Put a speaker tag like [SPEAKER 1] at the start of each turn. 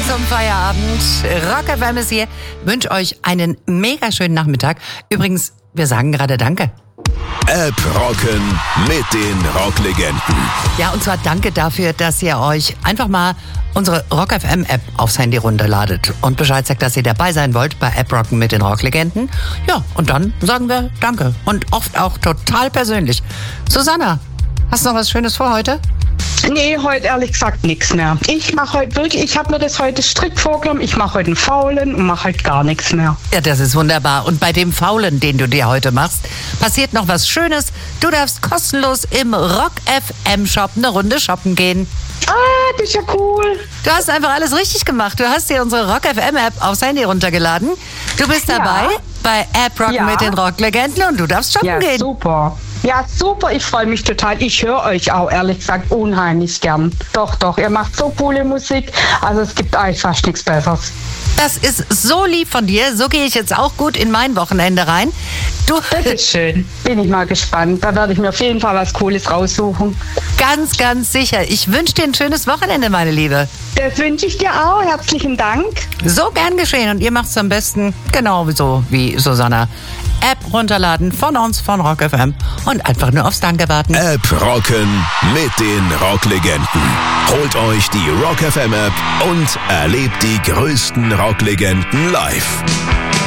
[SPEAKER 1] zum Feierabend. Rock FM ist hier. Wünsche euch einen mega schönen Nachmittag. Übrigens, wir sagen gerade Danke.
[SPEAKER 2] App rocken mit den Rocklegenden.
[SPEAKER 1] Ja, und zwar danke dafür, dass ihr euch einfach mal unsere Rock FM App aufs Handy runterladet und Bescheid sagt, dass ihr dabei sein wollt bei App rocken mit den Rocklegenden. Ja, und dann sagen wir Danke. Und oft auch total persönlich. Susanna, hast du noch was Schönes vor heute?
[SPEAKER 3] Nee, heute ehrlich gesagt nichts mehr. Ich mache heute wirklich, ich habe mir das heute strikt vorgenommen, ich mache heute einen Faulen und mache heute gar nichts mehr.
[SPEAKER 1] Ja, das ist wunderbar. Und bei dem Faulen, den du dir heute machst, passiert noch was Schönes. Du darfst kostenlos im Rock FM Shop eine Runde shoppen gehen.
[SPEAKER 3] Ah, das ist ja cool.
[SPEAKER 1] Du hast einfach alles richtig gemacht. Du hast dir unsere Rock FM App aufs Handy runtergeladen. Du bist dabei bei App Rock mit den Rocklegenden und du darfst shoppen gehen.
[SPEAKER 3] Super. Ja, super, ich freue mich total. Ich höre euch auch, ehrlich gesagt, unheimlich gern. Doch, ihr macht so coole Musik. Also es gibt eigentlich fast nichts Besseres.
[SPEAKER 1] Das ist so lieb von dir. So gehe ich jetzt auch gut in mein Wochenende rein.
[SPEAKER 3] Das ist schön. Bin ich mal gespannt. Da werde ich mir auf jeden Fall was Cooles raussuchen.
[SPEAKER 1] Ganz, ganz sicher. Ich wünsche dir ein schönes Wochenende, meine Liebe.
[SPEAKER 3] Das wünsche ich dir auch. Herzlichen Dank.
[SPEAKER 1] So gern geschehen. Und ihr macht es am besten genauso wie Susanna. App runterladen von uns, von Rock FM und einfach nur aufs Danke warten.
[SPEAKER 2] App rocken mit den Rocklegenden. Holt euch die Rock FM App und erlebt die größten Rocklegenden live.